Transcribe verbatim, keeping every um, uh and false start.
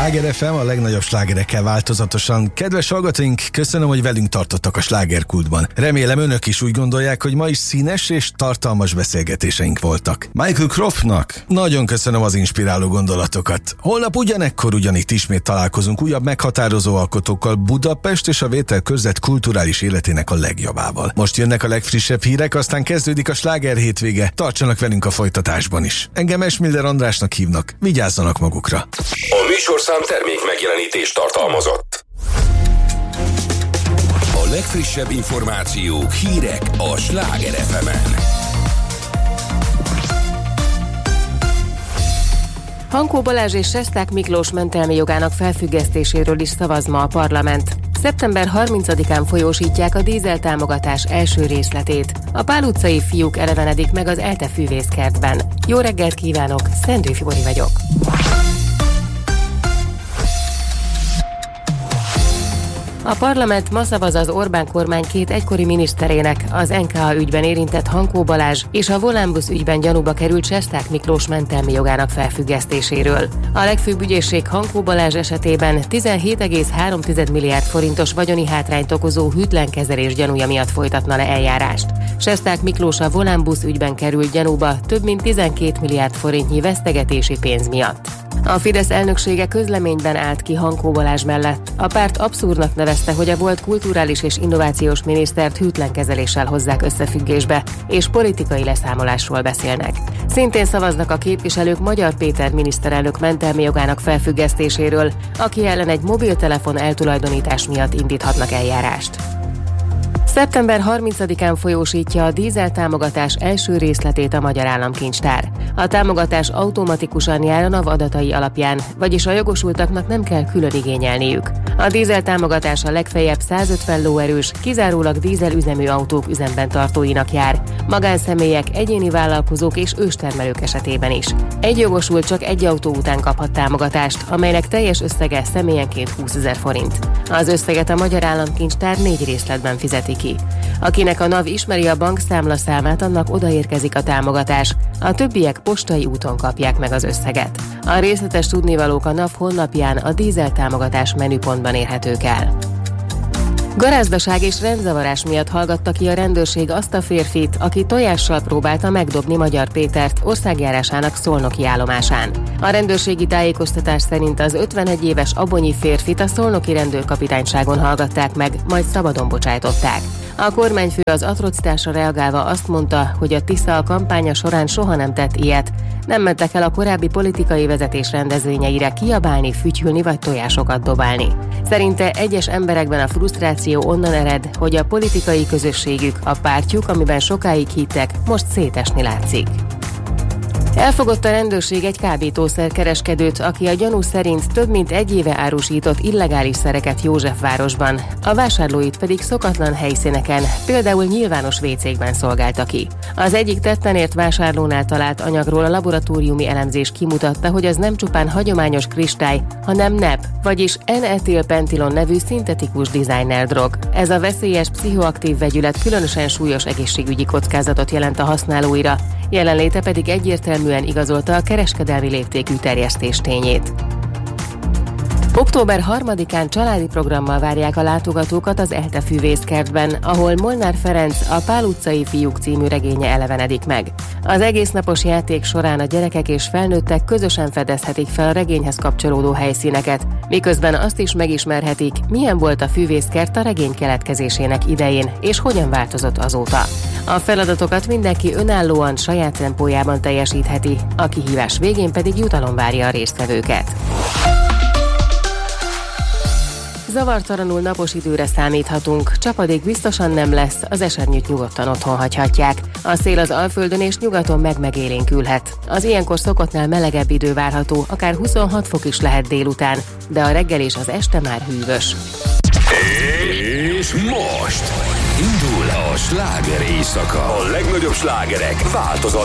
Sláger ef em, a legnagyobb slágerekkel változatosan. Kedves hallgatóink, köszönöm, hogy velünk tartottak a slágerkultban. Remélem önök is úgy gondolják, hogy ma is színes és tartalmas beszélgetéseink voltak. Michael Croftnak nagyon köszönöm az inspiráló gondolatokat. Holnap ugyanekkor ugyanitt ismét találkozunk újabb meghatározó alkotókkal Budapest és a Vételkörzet kulturális életének a legjobbával. Most jönnek a legfrissebb hírek, aztán kezdődik a sláger hétvége. Tartsanak velünk a folytatásban is. Engem Esmiller Andrásnak hívnak. Vigyázzanak magukra. A műsorszám termék megjelenítést tartalmazott. A legfrissebb információk, hírek a Sláger ef emen. Hankó Balázs és Sesták Miklós mentelmi jogának felfüggesztéséről is szavaz ma a parlament. szeptember harmincadikán folyósítják a dízeltámogatás első részletét. A Pál utcai fiúk elevenedik meg az ELTE fűvészkertben. Jó reggelt kívánok, Szendő Fibori vagyok. A parlament ma szavaz az Orbán kormány két egykori miniszterének, az en ká á ügyben érintett Hankó Balázs és a Volánbusz ügyben gyanúba került Sesták Miklós mentelmi jogának felfüggesztéséről. A legfőbb ügyészség Hankó Balázs esetében tizenhét egész három milliárd forintos vagyoni hátrányt okozó hűtlen kezelés gyanúja miatt folytatna le eljárást. Sesták Miklós a Volánbusz ügyben került gyanúba több mint tizenkét milliárd forintnyi vesztegetési pénz miatt. A Fidesz elnöksége közleményben állt ki Hankó Balázs mellett. A párt abszurdnak nevezte, hogy a volt kulturális és innovációs minisztert hűtlen kezeléssel hozzák összefüggésbe, és politikai leszámolásról beszélnek. Szintén szavaznak a képviselők Magyar Péter miniszterelnök mentelmi jogának felfüggesztéséről, aki ellen egy mobiltelefon eltulajdonítás miatt indíthatnak eljárást. szeptember harmincadikán folyósítja a dízeltámogatás első részletét a Magyar Államkincstár. A támogatás automatikusan jár a NAV adatai alapján, vagyis a jogosultaknak nem kell külön igényelniük. A dízeltámogatás a legfeljebb százötven lóerős, kizárólag dízelüzemű autók üzemben tartóinak jár, magánszemélyek, egyéni vállalkozók és őstermelők esetében is. Egy jogosult csak egy autó után kaphat támogatást, amelynek teljes összege személyenként húszezer forint. Az összeget a Magyar Államkincstár négy részletben fizeti ki. Akinek a NAV ismeri a bankszámla számát, annak odaérkezik a támogatás, a többiek postai úton kapják meg az összeget. A részletes tudnivalók a NAV honlapján a dízel támogatás menüpontban érhetők el. Garázdaság és rendzavarás miatt hallgatta ki a rendőrség azt a férfit, aki tojással próbálta megdobni Magyar Pétert országjárásának szolnoki állomásán. A rendőrségi tájékoztatás szerint az ötvenegy éves abonyi férfit a szolnoki rendőrkapitányságon hallgatták meg, majd szabadon bocsájtották. A kormányfő az atrocitásra reagálva azt mondta, hogy a Tisza a kampánya során soha nem tett ilyet. Nem mentek el a korábbi politikai vezetés rendezvényeire kiabálni, fütyülni vagy tojásokat dobálni. Szerinte egyes emberekben a frusztráció onnan ered, hogy a politikai közösségük, a pártjuk, amiben sokáig hittek, most szétesni látszik. Elfogott a rendőrség egy kábítószer-kereskedőt, aki a gyanú szerint több mint egy éve árusított illegális szereket Józsefvárosban, a vásárlóit pedig szokatlan helyszíneken, például nyilvános vécékben szolgálta ki. Az egyik tetten ért vásárlónál talált anyagról a laboratóriumi elemzés kimutatta, hogy az nem csupán hagyományos kristály, hanem nep, vagyis en-etilpentilon nevű szintetikus designer drog. Ez a veszélyes pszichoaktív vegyület különösen súlyos egészségügyi kockázatot jelent a használóira, jelenléte pedig egyértelműen igazolta a kereskedelmi léptékű terjesztés tényét. október harmadikán családi programmal várják a látogatókat az ELTE fűvészkertben, ahol Molnár Ferenc a Pál utcai fiúk című regénye elevenedik meg. Az egésznapos játék során a gyerekek és felnőttek közösen fedezhetik fel a regényhez kapcsolódó helyszíneket, miközben azt is megismerhetik, milyen volt a fűvészkert a regény keletkezésének idején, és hogyan változott azóta. A feladatokat mindenki önállóan saját tempójában teljesítheti, a kihívás végén pedig jutalom várja a résztvevőket. Zavartalanul napos időre számíthatunk, csapadék biztosan nem lesz, az esernyőt nyugodtan otthon hagyhatják. A szél az Alföldön és nyugaton meg-megélénkülhet. Az ilyenkor szokottnál melegebb idő várható, akár huszonhat fok is lehet délután, de a reggel és az este már hűvös. És most indul a sláger éjszaka. A legnagyobb slágerek változatlan